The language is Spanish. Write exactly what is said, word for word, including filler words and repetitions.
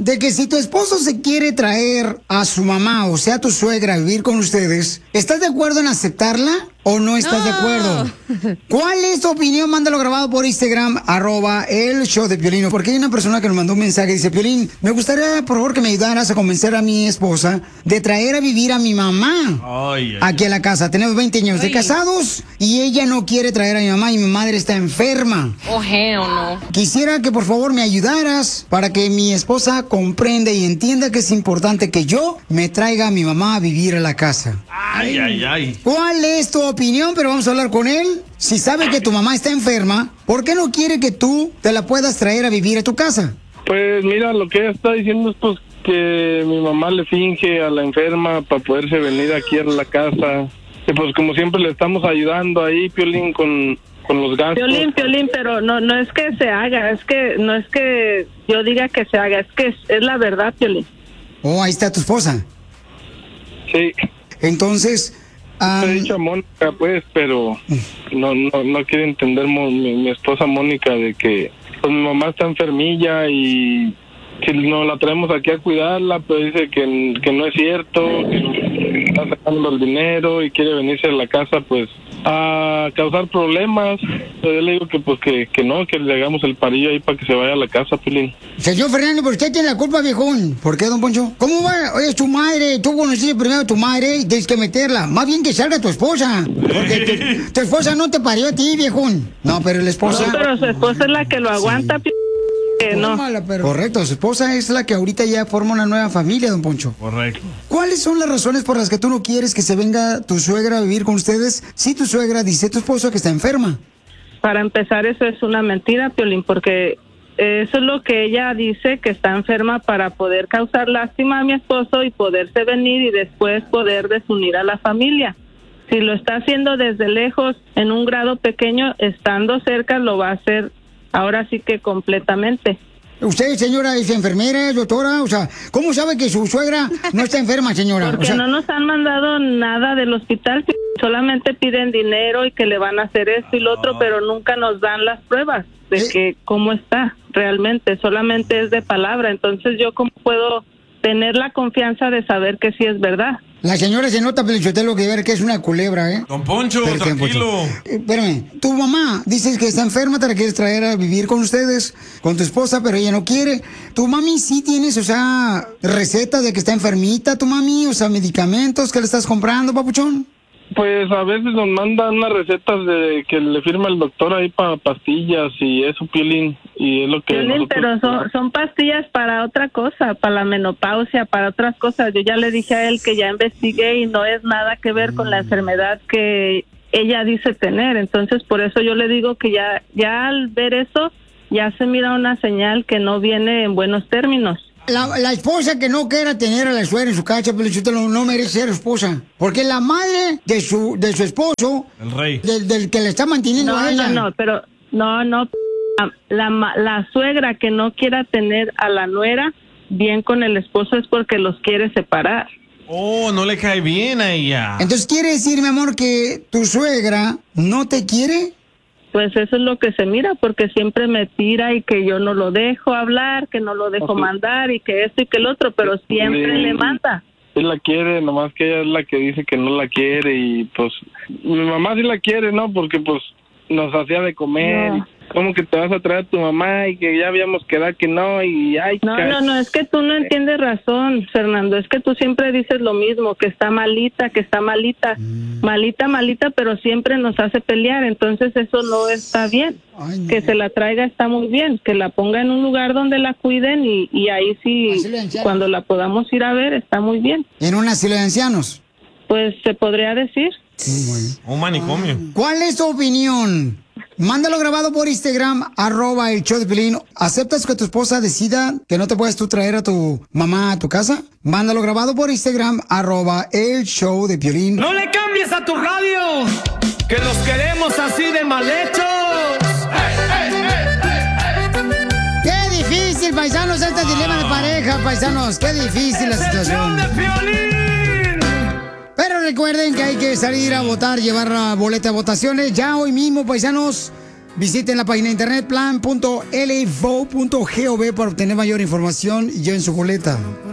de que si tu esposo se quiere traer a su mamá, o sea, tu suegra, a vivir con ustedes, ¿estás de acuerdo en aceptarla o no estás No. de acuerdo? ¿Cuál es tu opinión? Mándalo grabado por Instagram, arroba el show de Piolín. Porque hay una persona que nos mandó un mensaje, dice, Piolín, me gustaría, por favor, que me ayudaras a convencer a mi esposa de traer a vivir a mi mamá Ay, ay, aquí a la casa. Tenemos veinte años de Ay. casados y ella no quiere traer a mi mamá y mi madre está enferma. Oh, hell no. Quisiera que por favor me ayudaras para que mi esposa comprenda y entienda que es importante que yo me traiga a mi mamá a vivir a la casa. ay, ay, ay. ¿Cuál es tu opinión? Pero vamos a hablar con él. Si sabe que tu mamá está enferma, ¿por qué no quiere que tú te la puedas traer a vivir a tu casa? Pues mira, lo que ella está diciendo es pues que mi mamá le finge a la enferma para poderse venir aquí a la casa. Y pues como siempre le estamos ayudando ahí, Piolín, con, con los gastos. Piolín, Piolín, pero no no es que se haga, es que no es que yo diga que se haga, es que es, es la verdad, Piolín. Oh, ahí está tu esposa. Sí, Entonces, am, he dicho a Mónica, pues, pero no no no quiere entender Mo- mi, mi esposa Mónica de que pues mi mamá está enfermilla y si nos la traemos aquí a cuidarla, pero dice que, que no es cierto, que está sacando el dinero y quiere venirse a la casa, pues, a causar problemas. Pero yo le digo que pues que, que no, que le hagamos el parillo ahí para que se vaya a la casa, Pilín. señor Fernando, pero usted tiene la culpa, viejón. ¿Por qué, don Poncho? ¿Cómo va? Oye, es tu madre. Tú conociste primero a tu madre y tienes que meterla. Más bien que salga tu esposa. Porque tu, tu esposa no te parió a ti, viejón. No, pero la esposa... No, pero su esposa es la que lo aguanta, Piolín, que no. Tómala, pero- Correcto, su esposa es la que ahorita ya forma una nueva familia, don Poncho. Correcto. ¿Cuáles son las razones por las que tú no quieres que se venga tu suegra a vivir con ustedes si tu suegra dice a tu esposo que está enferma? Para empezar, eso es una mentira, Piolín, porque eso es lo que ella dice, que está enferma para poder causar lástima a mi esposo y poderse venir y después poder desunir a la familia. Si lo está haciendo desde lejos, en un grado pequeño, estando cerca, lo va a hacer ahora sí que completamente. Usted, señora, es enfermera, es doctora, o sea, ¿cómo sabe que su suegra no está enferma, señora? Porque O sea, no nos han mandado nada del hospital, solamente piden dinero y que le van a hacer esto y lo otro, pero nunca nos dan las pruebas de Eh. que cómo está realmente, solamente es de palabra. Entonces, ¿yo cómo puedo tener la confianza de saber que sí es verdad? la señora se nota, Pelichotelo, que ver que es una culebra, ¿eh? Don Poncho, Espérate, don tranquilo. Poncho. Eh, espérame, tu mamá dices que está enferma, te la quieres traer a vivir con ustedes, con tu esposa, pero ella no quiere. ¿Tu mami sí tienes, o sea, recetas de que está enfermita, tu mami? O sea, medicamentos que le estás comprando, papuchón. Pues a veces nos mandan unas recetas de que le firma el doctor ahí para pastillas y eso, Piolín, y es lo que Piolín, nosotros- pero son, son pastillas para otra cosa, para la menopausia, para otras cosas. Yo ya le dije a él que ya investigué y no es nada que ver con la enfermedad que ella dice tener. Entonces, por eso yo le digo que ya, ya al ver eso, ya se mira una señal que no viene en buenos términos. La, la esposa que no quiera tener a la suegra en su casa, Pelichotelo, no merece ser esposa. Porque la madre de su, de su esposo, El rey. del, del que le está manteniendo No, a ella. no, no, pero no, no. La, la, la suegra que no quiera tener a la nuera bien con el esposo es porque los quiere separar. Oh, no le cae bien a ella. Entonces, ¿quiere decir, mi amor, que tu suegra no te quiere? Pues eso es lo que se mira, porque siempre me tira y que yo no lo dejo hablar, que no lo dejo Ok. mandar y que esto y que el otro, pero siempre Sí. le manda. Él la quiere, nomás que ella es la que dice que no la quiere y pues mi mamá sí la quiere, ¿no? Porque pues nos hacía de comer. No. ¿Cómo que te vas a traer a tu mamá y que ya habíamos quedado que no? Y ay, No, ca- no, no, es que tú no entiendes razón, Fernando, es que tú siempre dices lo mismo, que está malita, que está malita, malita, malita, pero siempre nos hace pelear, entonces eso no está bien. Ay, no. Que se la traiga está muy bien, que la ponga en un lugar donde la cuiden y, y ahí sí, Así le ancianos. cuando la podamos ir a ver, está muy bien. En un asilo de ancianos. Pues se podría decir. Un manicomio. ¿Cuál es tu opinión? Mándalo grabado por Instagram, arroba el show de Piolín. ¿Aceptas que tu esposa decida que no te puedes tú traer a tu mamá a tu casa? Mándalo grabado por Instagram, arroba el show de Piolín. No le cambies a tu radio, que los queremos así de mal hechos. ¡Qué difícil, paisanos, este dilema de pareja, paisanos! ¡Qué difícil la ¡Es el show situación! de Piolín! Pero recuerden que hay que salir a votar, llevar la boleta de votaciones. Ya hoy mismo, paisanos, Visiten la página de internet plan punto l v o punto gov para obtener mayor información y lleven su boleta.